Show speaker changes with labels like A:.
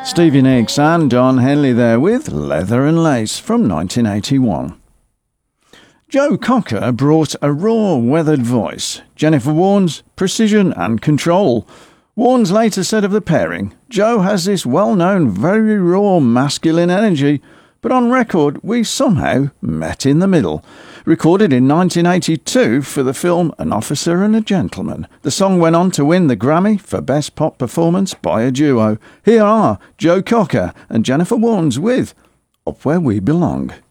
A: Stevie Nicks and Don Henley there with Leather and Lace from 1981. Joe Cocker brought a raw, weathered voice. Jennifer Warnes, precision and control. Warnes later said of the pairing, Joe has this well-known, very raw masculine energy, but on record we somehow met in the middle. Recorded in 1982 for the film An Officer and a Gentleman. The song went on to win the Grammy for Best Pop Performance by a Duo. Here are Joe Cocker and Jennifer Warnes with Up Where We Belong.